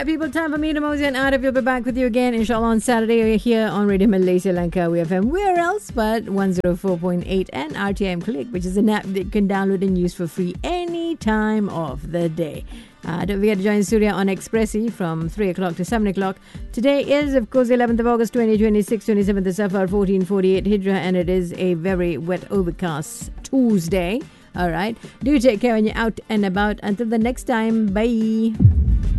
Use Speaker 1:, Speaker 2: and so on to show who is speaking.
Speaker 1: right, people, time for me to mosey and Arif. We'll be back with you again, inshallah, on Saturday. We're here on Radio Malaysia Lanka FM. Where else but 104.8 and RTM Click, which is an app that you can download and use for free any time of the day. Don't forget to join Surya on Expressi from 3 o'clock to 7 o'clock. Today is, of course, 11th of August 2026, 27th of Safar 1448 Hijrah, and it is a very wet, overcast Tuesday. All right. Do take care when you're out and about. Until the next time. Bye.